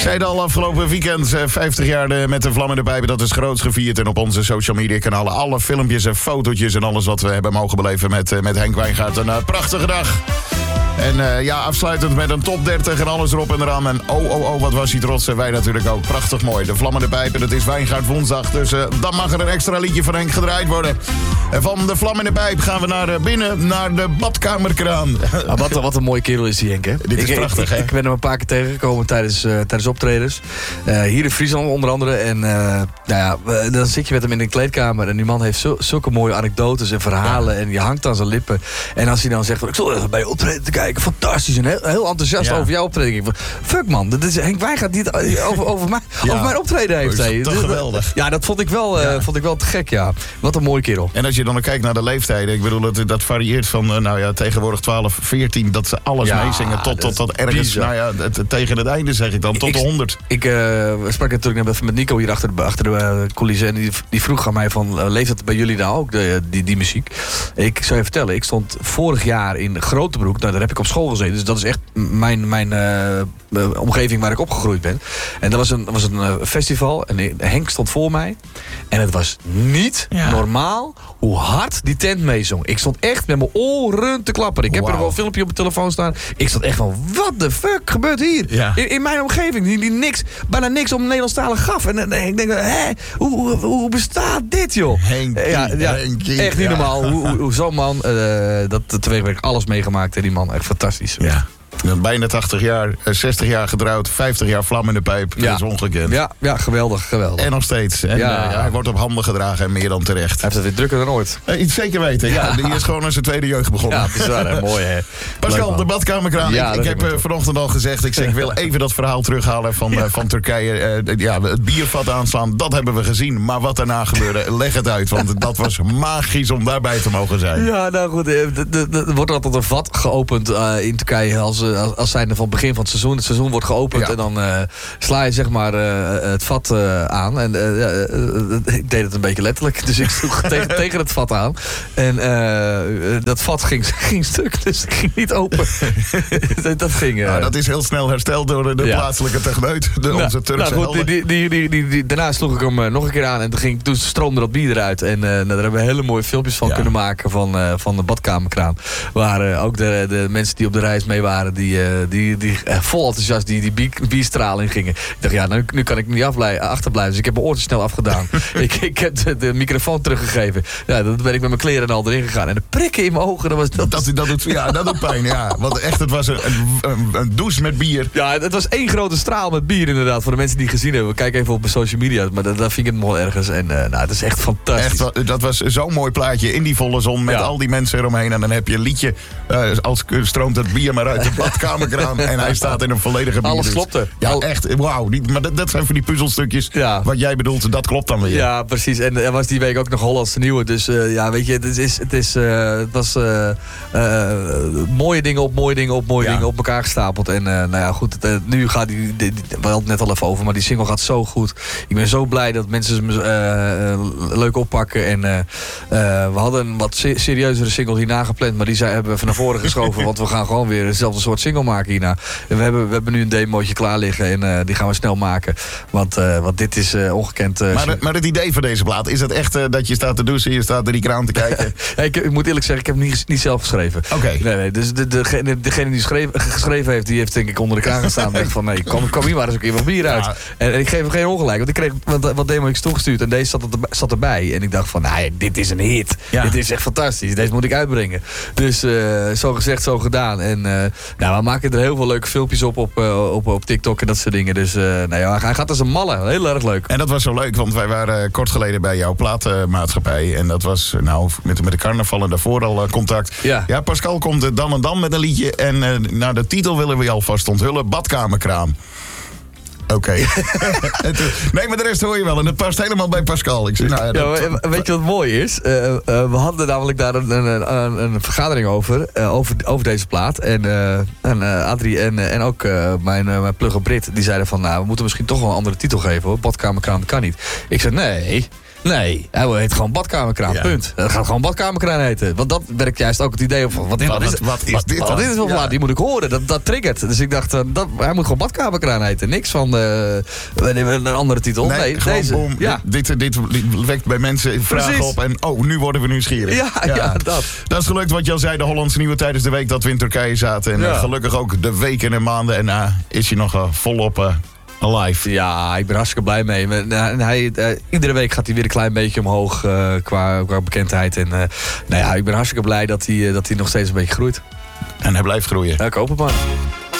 Zeiden al afgelopen weekend 50 jaar met de Vlammende Pijpen. Dat is groots gevierd. En op onze social media kanalen alle filmpjes en fotootjes en alles wat we hebben mogen beleven met Henk Wijngaard. Een prachtige dag. En afsluitend met een top 30 en alles erop en eraan. En wat was hij trots. En wij natuurlijk ook. Prachtig mooi. De Vlammende Pijpen, dat is Wijngaard woensdag. Dus dan mag er een extra liedje van Henk gedraaid worden. En van de Vlammende Pijp gaan we naar binnen, naar de badkamerkraan. Wat een mooie kerel is die Henk, hè? Dit is prachtig, hè? Ik ben hem een paar keer tegengekomen tijdens optredens. Hier in Friesland onder andere. En dan zit je met hem in een kleedkamer. En die man heeft zulke mooie anekdotes en verhalen. Ja. En je hangt aan zijn lippen. En als hij dan zegt, ik zal even bij je optreden te kijken. Fantastisch en heel enthousiast over jouw optreden. Fuck man, dat is Henk Wijngaard die het over mijn optreden heeft. Dat is toch geweldig. Ja, dat vond ik wel te gek, ja. Wat een mooie kerel. En als je dan kijkt naar de leeftijden. Ik bedoel, dat varieert van tegenwoordig 12, 14. Dat ze alles meezingen tot ergens tegen het einde, zeg ik dan. Tot de 100. Ik sprak natuurlijk net met Nico hier achter de coulissen. En die vroeg aan mij van, leeft het bij jullie nou ook, die muziek? Ik zou je vertellen, ik stond vorig jaar in Grotebroek. Nou, daar heb ik op school gezeten. Dus dat is echt mijn omgeving waar ik opgegroeid ben. En dat was een festival. En Henk stond voor mij. En het was niet normaal hoe hard die tent meezong. Ik stond echt met mijn oren te klapperen. Ik heb er nog wel een filmpje op mijn telefoon staan. Ik stond echt van, what the fuck gebeurt hier? Ja. In mijn omgeving. Die bijna niks om Nederlandstalig gaf. En ik denk, hoe bestaat dit, joh? Henkie. Echt niet normaal. Hoe zo'n man, dat teweegwerkt alles meegemaakt. En die man, echt fantastisch. Ja. Bijna 80 jaar, 60 jaar getrouwd, 50 jaar Vlammende Pijp. Dat is ongekend. Ja, geweldig. En nog steeds. En hij wordt op handen gedragen en meer dan terecht. Hij heeft het weer drukker dan ooit. Iets zeker weten. Ja, die is gewoon aan zijn tweede jeugd begonnen. Ja, dat is waar. Mooi, hè. Pascal, de badkamerkraan. Ik heb vanochtend al gezegd, ik wil even dat verhaal terughalen van Turkije. Het biervat aanslaan, dat hebben we gezien. Maar wat daarna gebeurde, leg het uit. Want dat was magisch om daarbij te mogen zijn. Ja, nou goed. Er wordt altijd een vat geopend in Turkije als zijnde van het begin van het seizoen. Het seizoen wordt geopend en dan sla je zeg maar het vat aan. En ik deed het een beetje letterlijk. Dus ik sloeg tegen het vat aan. En dat vat ging stuk. Dus het ging niet open. Dat ging... dat is heel snel hersteld door de plaatselijke techneut. Onze Turkse helden. Daarna sloeg ik hem nog een keer aan. En toen stroomde dat bier eruit. En daar hebben we hele mooie filmpjes van kunnen maken. Van de badkamerkraan. Waar ook de mensen die op de reis mee waren. Die vol enthousiast die bierstraling gingen. Ik dacht, nu kan ik niet achterblijven. Dus ik heb mijn oortjes snel afgedaan. ik heb de microfoon teruggegeven. Ja, dan ben ik met mijn kleren al erin gegaan. En de prikken in mijn ogen, dat doet pijn, ja. Want echt, het was een douche met bier. Ja, het was één grote straal met bier inderdaad. Voor de mensen die het gezien hebben. Kijk even op mijn social media. Maar daar vind ik het mooi ergens. En het is echt fantastisch. Echt, dat was zo'n mooi plaatje in die volle zon. Met al die mensen eromheen. En dan heb je een liedje. Als stroomt het bier maar uit de badkamerkraan. En hij staat in een volledige bier. Alles klopte. Ja, echt. Wauw. Maar dat zijn voor die puzzelstukjes. Ja. Wat jij bedoelt, dat klopt dan weer. Ja, precies. En er was die week ook nog Hollandse Nieuwe. Dus weet je, het was mooie dingen op mooie dingen op mooie dingen op elkaar gestapeld. En goed, nu gaat we hadden het net al even over, maar die single gaat zo goed. Ik ben zo blij dat mensen ze leuk oppakken. En we hadden een wat serieuzere single hierna gepland, maar die hebben we even naar voren geschoven. Want we gaan gewoon weer dezelfde soort single maken hierna. En we hebben nu een demootje klaar liggen en die gaan we snel maken. Want dit is ongekend. Maar het idee van deze plaat, is het echt dat je staat te douchen, je staat naar die kraan te kijken? Ik moet eerlijk zeggen, ik heb het niet zelf geschreven. Oké. Nee, dus degene die geschreven heeft, die heeft denk ik onder de kraan gestaan. En dacht van, nee, kom hier maar eens een keer wat bier uit. Ja. En ik geef hem geen ongelijk, want ik kreeg wat demo's toegestuurd en deze zat erbij. En ik dacht van, dit is een hit. Ja. Dit is echt fantastisch. Deze moet ik uitbrengen. Dus zo gezegd, zo gedaan. En we maken er heel veel leuke filmpjes op TikTok en dat soort dingen. Dus hij gaat als een malle. Heel erg leuk. En dat was zo leuk, want wij waren kort geleden bij jouw platenmaatschappij. En dat was met de carnaval en daarvoor al contact. Ja, Pascal komt dan en dan met een liedje. En de titel willen we je alvast onthullen. Badkamerkraan. Oké. Nee, maar de rest hoor je wel. En dat past helemaal bij Pascal. Ik zeg, weet je wat mooi is? We hadden namelijk daar een vergadering over deze plaat. En Adrie en ook mijn plugger Brit, die zeiden van, we moeten misschien toch wel een andere titel geven, hoor. Badkamerkraan kan niet. Ik zei, nee, hij heet gewoon badkamerkraan, punt. Dat gaat gewoon badkamerkraan heten. Want dat werkt juist ook het idee op van, wat is dit? Dit is wel plaat, die moet ik horen. Dat triggert. Dus ik dacht, hij moet gewoon badkamerkraan heten. Niks van een andere titel. Nee, gewoon deze. boom. Ja. Dit wekt bij mensen vragen Precies. op. En nu worden we nieuwsgierig. Ja, dat. Dat is gelukt wat je al zei, de Hollandse Nieuwe tijdens de week dat we in Turkije zaten. En gelukkig ook de weken en maanden. En is hij nog volop alive. Ja, ik ben hartstikke blij mee. Iedere week gaat hij weer een klein beetje omhoog qua bekendheid. En ik ben hartstikke blij dat hij nog steeds een beetje groeit. En hij blijft groeien. Ja, ik hoop het maar.